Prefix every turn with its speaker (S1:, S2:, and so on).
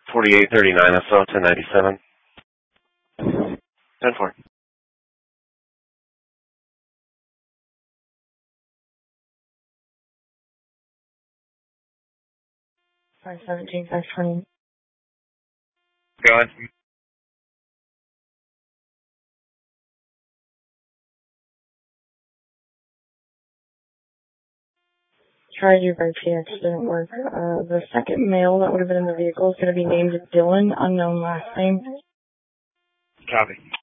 S1: 4839 SO 1097. 10-4.
S2: Five 520.
S1: Go ahead.
S2: Tried your RPX, didn't work. The second male that would have been in the vehicle is going to be named Dylan, unknown last name.
S1: Copy.